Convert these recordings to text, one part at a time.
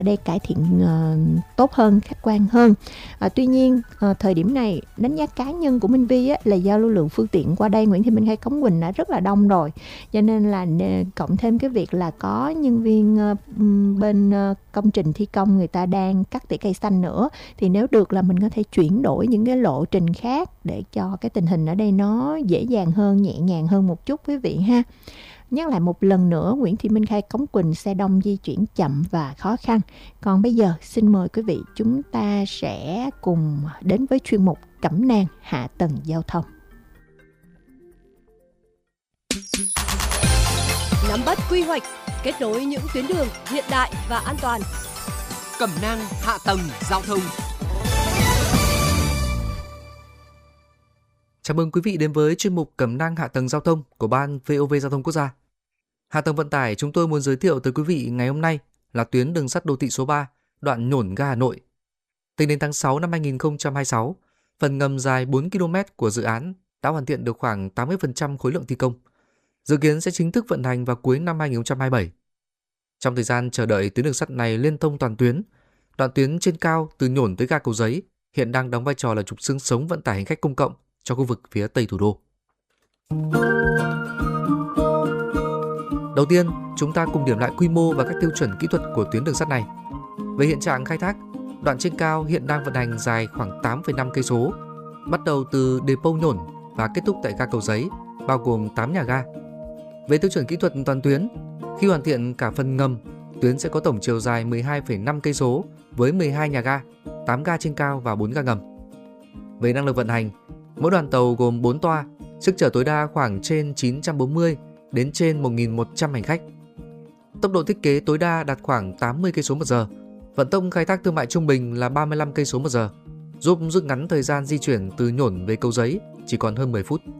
đây cải thiện tốt hơn, khách quan hơn. Tuy nhiên thời điểm này đánh giá cá nhân của Minh Vi là do lưu lượng phương tiện qua đây Nguyễn Thị Minh Khai Cống Quỳnh đã rất là đông rồi, cho nên là cộng thêm cái việc là có nhân viên bên công trình thi công người ta đang cắt tỉa cây xanh nữa, thì nếu được là mình có thể chuyển đổi những cái lộ trình khác để cho cái tình hình ở đây nó dễ dàng hơn, nhẹ nhàng hơn một chút quý vị ha. Nhắc lại một lần nữa, Nguyễn Thị Minh Khai Cống Quỳnh xe đông di chuyển chậm và khó khăn. Còn bây giờ xin mời quý vị chúng ta sẽ cùng đến với chuyên mục Cẩm nang hạ tầng giao thông. Nắm bắt quy hoạch, kết nối những tuyến đường hiện đại và an toàn. Cẩm nang hạ tầng giao thông. Chào mừng quý vị đến với chuyên mục Cẩm nang hạ tầng giao thông của Ban VOV Giao thông Quốc gia. Hạ tầng vận tải chúng tôi muốn giới thiệu tới quý vị ngày hôm nay là tuyến đường sắt đô thị số 3, đoạn Nhổn ga Hà Nội. Tính đến tháng 6 năm 2026, phần ngầm dài 4 km của dự án đã hoàn thiện được khoảng 80% khối lượng thi công. Dự kiến sẽ chính thức vận hành vào cuối năm 2027. Trong thời gian chờ đợi tuyến đường sắt này liên thông toàn tuyến, đoạn tuyến trên cao từ Nhổn tới ga Cầu Giấy hiện đang đóng vai trò là trục xương sống vận tải hành khách công cộng cho khu vực phía Tây thủ đô. Đầu tiên, chúng ta cùng điểm lại quy mô và các tiêu chuẩn kỹ thuật của tuyến đường sắt này. Về hiện trạng khai thác, đoạn trên cao hiện đang vận hành dài khoảng 8,5 cây số, bắt đầu từ Depot Nhổn và kết thúc tại ga Cầu Giấy, bao gồm 8 nhà ga. Về tiêu chuẩn kỹ thuật toàn tuyến, khi hoàn thiện cả phần ngầm, tuyến sẽ có tổng chiều dài 12,5 cây số với 12 nhà ga, 8 ga trên cao và 4 ga ngầm. Về năng lực vận hành, mỗi đoàn tàu gồm 4 toa, sức chở tối đa khoảng trên 940 đến trên 1.100 hành khách. Tốc độ thiết kế tối đa đạt khoảng 80 cây số một giờ. Vận tốc khai thác thương mại trung bình là 35 cây số một giờ, giúp rút ngắn thời gian di chuyển từ Nhổn về Cầu Giấy chỉ còn hơn 10 phút.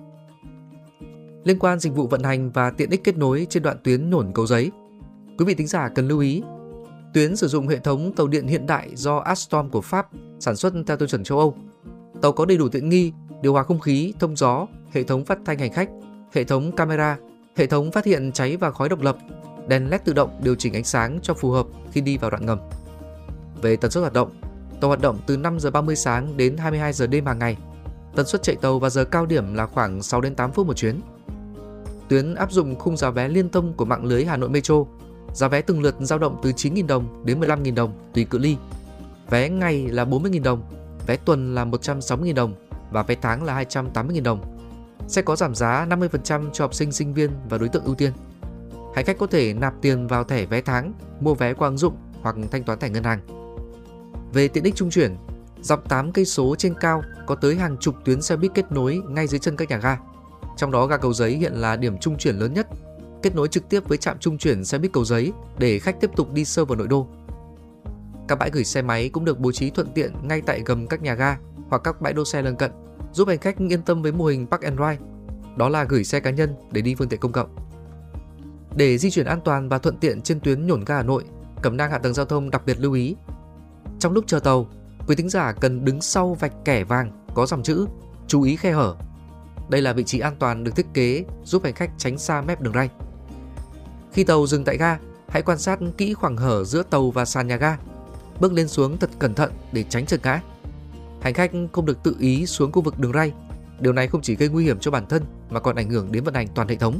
Liên quan dịch vụ vận hành và tiện ích kết nối trên đoạn tuyến Nhổn Cầu Giấy, quý vị thính giả cần lưu ý, tuyến sử dụng hệ thống tàu điện hiện đại do Alstom của Pháp sản xuất theo tiêu chuẩn châu Âu. Tàu có đầy đủ tiện nghi, điều hòa không khí, thông gió, hệ thống phát thanh hành khách, hệ thống camera, hệ thống phát hiện cháy và khói độc lập, đèn LED tự động điều chỉnh ánh sáng cho phù hợp khi đi vào đoạn ngầm. Về tần suất hoạt động, tàu hoạt động từ 5 giờ 30 sáng đến 22 giờ đêm hàng ngày. Tần suất chạy tàu vào giờ cao điểm là khoảng 6 đến 8 phút một chuyến. Tuyến áp dụng khung giá vé liên thông của mạng lưới Hà Nội Metro. Giá vé từng lượt dao động từ 9.000 đồng đến 15.000 đồng tùy cự ly. Vé ngày là 40.000 đồng, vé tuần là 160.000 đồng và vé tháng là 280.000 đồng. Sẽ có giảm giá 50% cho học sinh, sinh viên và đối tượng ưu tiên. Hành khách có thể nạp tiền vào thẻ vé tháng, mua vé qua ứng dụng hoặc thanh toán thẻ ngân hàng. Về tiện ích trung chuyển, dọc 8 cây số trên cao có tới hàng chục tuyến xe buýt kết nối ngay dưới chân các nhà ga. Trong đó ga Cầu Giấy hiện là điểm trung chuyển lớn nhất, kết nối trực tiếp với trạm trung chuyển xe buýt Cầu Giấy để khách tiếp tục đi sâu vào nội đô. Các bãi gửi xe máy cũng được bố trí thuận tiện ngay tại gầm các nhà ga hoặc các bãi đỗ xe lân cận, giúp hành khách yên tâm với mô hình Park and Ride, đó là gửi xe cá nhân để đi phương tiện công cộng. Để di chuyển an toàn và thuận tiện trên tuyến Nhổn ga Hà Nội, Cẩm nang hạ tầng giao thông đặc biệt lưu ý. Trong lúc chờ tàu, quý thính giả cần đứng sau vạch kẻ vàng có dòng chữ chú ý khe hở. Đây là vị trí an toàn được thiết kế giúp hành khách tránh xa mép đường ray. Khi tàu dừng tại ga, hãy quan sát kỹ khoảng hở giữa tàu và sàn nhà ga. Bước lên xuống thật cẩn thận để tránh trượt ngã. Hành khách không được tự ý xuống khu vực đường ray. Điều này không chỉ gây nguy hiểm cho bản thân mà còn ảnh hưởng đến vận hành toàn hệ thống.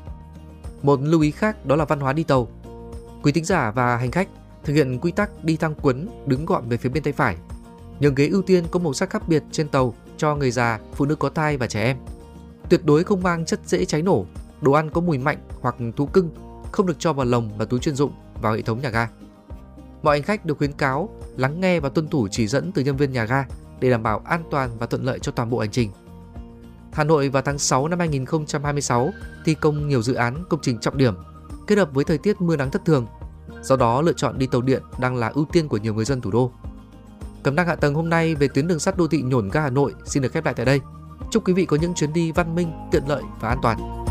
Một lưu ý khác đó là văn hóa đi tàu. Quý thính giả và hành khách thực hiện quy tắc đi thang cuốn đứng gọn về phía bên tay phải. Nhường ghế ưu tiên có màu sắc khác biệt trên tàu cho người già, phụ nữ có thai và trẻ em. Tuyệt đối không mang chất dễ cháy nổ, đồ ăn có mùi mạnh hoặc thú cưng, không được cho vào lồng và túi chuyên dụng vào hệ thống nhà ga. Mọi hành khách được khuyến cáo lắng nghe và tuân thủ chỉ dẫn từ nhân viên nhà ga để đảm bảo an toàn và thuận lợi cho toàn bộ hành trình. Hà Nội vào tháng 6 năm 2026 thi công nhiều dự án công trình trọng điểm, kết hợp với thời tiết mưa nắng thất thường. Do đó, lựa chọn đi tàu điện đang là ưu tiên của nhiều người dân thủ đô. Cẩm nang hạ tầng hôm nay về tuyến đường sắt đô thị Nhổn ga Hà Nội xin được khép lại tại đây. Chúc quý vị có những chuyến đi văn minh, tiện lợi và an toàn.